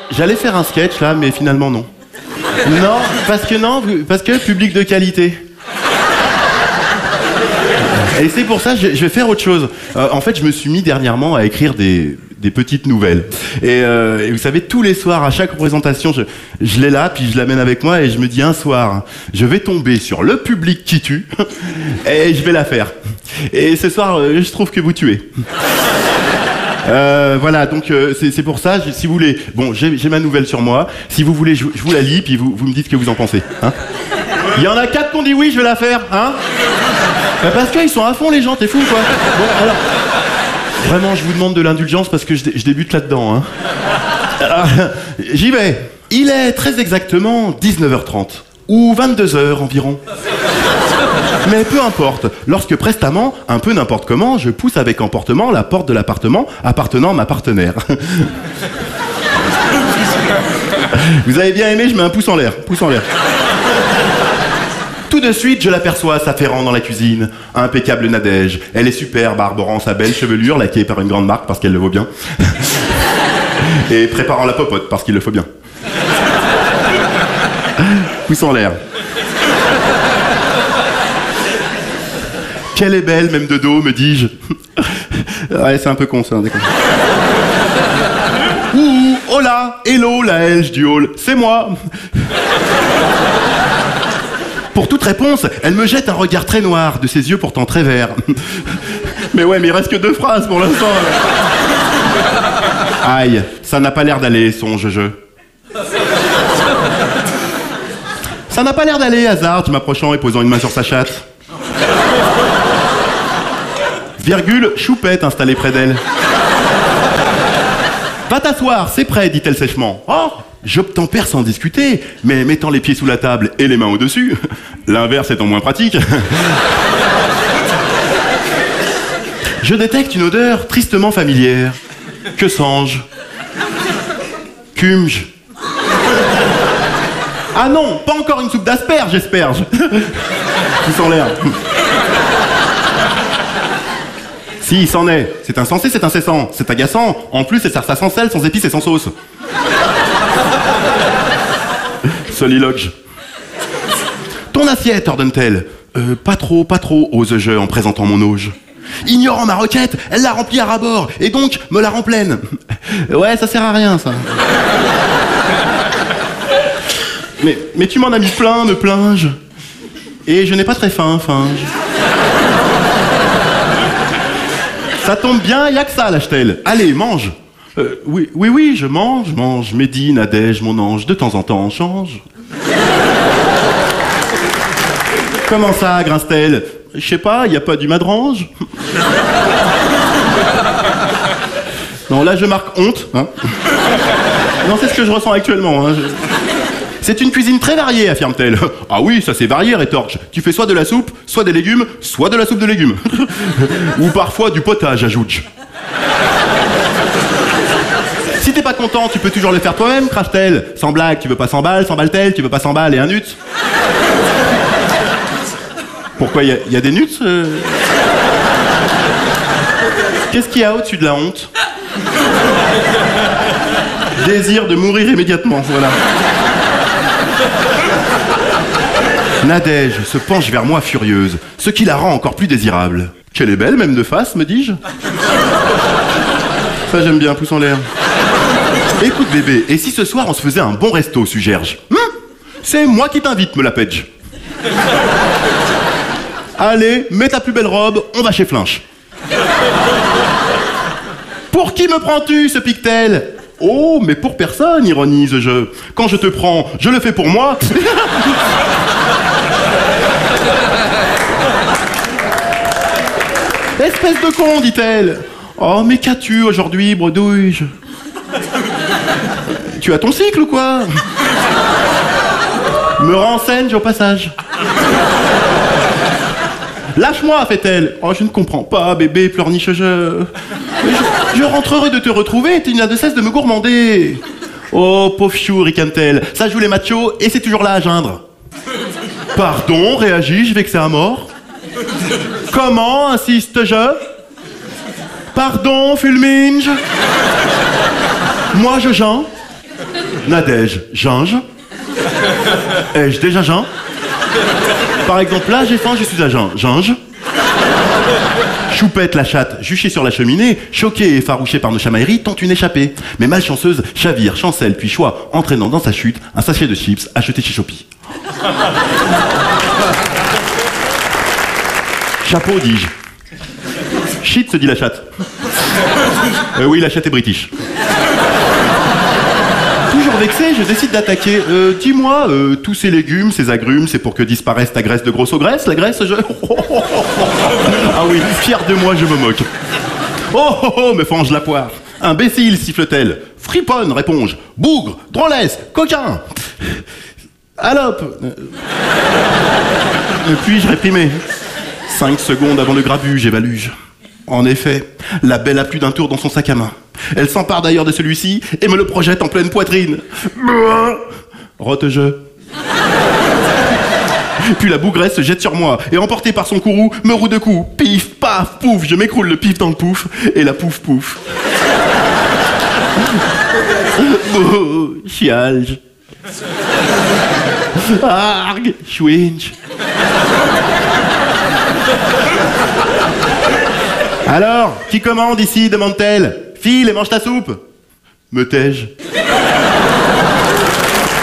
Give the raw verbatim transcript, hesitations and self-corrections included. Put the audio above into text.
j'allais faire un sketch là, mais finalement non. Non, parce que non, parce que public de qualité. Et c'est pour ça que je vais faire autre chose. Euh, en fait, je me suis mis dernièrement à écrire des, des petites nouvelles. Et, euh, et vous savez, tous les soirs, à chaque représentation, je, je l'ai là, puis je l'amène avec moi, et je me dis un soir, je vais tomber sur le public qui tue, et je vais la faire. Et ce soir, je trouve que vous tuez. Euh, voilà, donc euh, c'est pour ça, je, si vous voulez, bon, j'ai ma nouvelle sur moi, si vous voulez, je, je vous la lis, puis vous, vous me dites ce que vous en pensez. Hein. Il y en a quatre qui ont dit oui, je vais la faire, hein. Bah parce qu'ils sont à fond les gens, t'es fou quoi. Bon, alors, vraiment, je vous demande de l'indulgence parce que je, je débute là-dedans. Hein. J'y vais. Il est très exactement dix-neuf heures trente, ou vingt-deux heures environ. Mais peu importe, lorsque prestamment, un peu n'importe comment, je pousse avec emportement la porte de l'appartement appartenant à ma partenaire. Vous avez bien aimé, je mets un pouce en l'air, pouce en l'air. Tout de suite, je l'aperçois s'affairant dans la cuisine. Impeccable Nadège. Elle est superbe, arborant sa belle chevelure, laquée par une grande marque parce qu'elle le vaut bien. Et préparant la popote parce qu'il le faut bien. Pouce en l'air. Qu'elle est belle, même de dos, me dis-je. Ouais, c'est un peu con, ça, d'accord. Ouh, oh là, hello, la Helge du hall, c'est moi. Pour toute réponse, elle me jette un regard très noir, de ses yeux pourtant très verts. Mais ouais, mais il reste que deux phrases pour l'instant. Aïe, ça n'a pas l'air d'aller, songe-je. Ça n'a pas l'air d'aller, hasard, m'approchant et posant une main sur sa chatte. Virgule, choupette installée près d'elle. Va t'asseoir, c'est prêt, dit-elle sèchement. Oh, j'obtempère sans discuter, mais mettant les pieds sous la table et les mains au-dessus, l'inverse étant moins pratique. Je détecte une odeur tristement familière. Que sens-je? Cumge. Ah non, pas encore une soupe d'asperges, j'espère. Qui sent l'air. Si, il s'en est. C'est insensé, c'est incessant. C'est agaçant. En plus, c'est sert ça sans sel, sans épices et sans sauce. Soliloque. Ton assiette, ordonne-t-elle. Euh, pas trop, pas trop, ose-je en présentant mon auge. Ignorant ma requête, elle l'a remplie à ras-bord, et donc me la remplaine. Ouais, ça sert à rien, ça. Mais, mais tu m'en as mis plein, me plains-je. Et je n'ai pas très faim, faim. Ça tombe bien, y'a que ça, lâche-t-elle. Allez, mange. Euh, oui, oui, oui, je mange, mange. Mehdi, Nadège, mon ange, de temps en temps, on change. Comment ça, grince-t-elle? Je sais pas, y a pas du madrange? Non, là, je marque honte. Hein. Non, c'est ce que je ressens actuellement. Hein. Je... C'est une cuisine très variée, affirme-t-elle. Ah oui, ça c'est varié, rétorque. Tu fais soit de la soupe, soit des légumes, soit de la soupe de légumes. Ou parfois du potage, ajoute-je. Si t'es pas content, tu peux toujours le faire toi-même, crache-t-elle. Sans blague, tu veux pas cent balles, s'emballe-t-elle, tu veux pas cent balles et un nut. Pourquoi, y a, y a des nuts euh... Qu'est-ce qu'il y a au-dessus de la honte? Désir de mourir immédiatement, voilà. Nadège se penche vers moi furieuse, ce qui la rend encore plus désirable. Qu'elle est belle, même de face, me dis-je. Ça, j'aime bien, pouce en l'air. Écoute, bébé, et si ce soir on se faisait un bon resto, suggère-je? Hum, c'est moi qui t'invite, me la pète. Allez, mets ta plus belle robe, on va chez Flinch. Pour qui me prends-tu, se pique-t-elle? Oh, mais pour personne, ironise-je. Quand je te prends, je le fais pour moi. Espèce de con, dit-elle. Oh, mais qu'as-tu aujourd'hui, bredouille? Tu as ton cycle ou quoi? Me renseigne au passage. Lâche-moi, fait-elle. Oh, je ne comprends pas, bébé, pleurniche, je... je... Je rentre heureux de te retrouver, tu n'as de cesse de me gourmander. Oh, pauvre chou, ricane-t-elle. Ça joue les machos et c'est toujours là à geindre. Pardon, réagis-je, vexé à mort. Comment, insiste-je? Pardon, fulminge. Moi, je geins. Nadège, ginge. Ai-je déjà jeun? Par exemple, là, j'ai faim, je suis à jeun. Ginge. Choupette la chatte, juchée sur la cheminée, choquée et effarouchée par nos chamailleries, tente une échappée. Mais malchanceuse, chavire, chancelle, puis choix, entraînant dans sa chute un sachet de chips acheté chez Shopee. Chapeau, dis-je. Shit, se dit la chatte. Euh, oui, la chatte est british. Toujours vexé, je décide d'attaquer. Euh, dis-moi, euh, tous ces légumes, ces agrumes, c'est pour que disparaisse ta graisse de grosse aux graisse, la graisse, je... Ah oui, fier de moi, je me moque. Oh, oh, oh, me fange la poire. Imbécile, siffle-t-elle. Friponne, réponds-je. Bougre, drôlesse, coquin. Alope. Ne puis-je réprimer? Cinq secondes avant le grabuge, j'évaluge. En effet, la belle a plus d'un tour dans son sac à main. Elle s'empare d'ailleurs de celui-ci et me le projette en pleine poitrine. Rote-je. Puis la bougresse se jette sur moi et, emportée par son courroux, me roue de coups. Pif, paf, pouf, je m'écroule le pif dans le pouf et la pouf, pouf. Oh, chialge. Arg, chouinch. Alors, qui commande ici, demande-t-elle. File et mange ta soupe. Me tais-je.